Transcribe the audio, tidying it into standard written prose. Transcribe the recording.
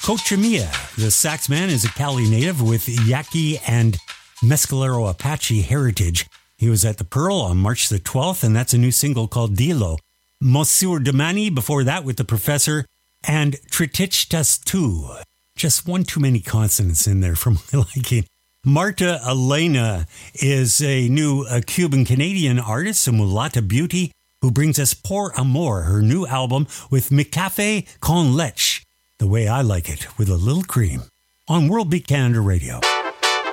Cochimia, the sax man, is a Cali native with Yaqui and Mescalero Apache heritage. He was at the Pearl on March the 12th, and that's a new single called Dilo. Monsieur Damani before that with the Professor, and Tritichtas 2. Just one too many consonants in there for my liking. Marta Elena is a new Cuban-Canadian artist, a mulata beauty, who brings us Por Amor, her new album with Mi Café con Leche, the way I like it, with a little cream, on World Beat Canada Radio.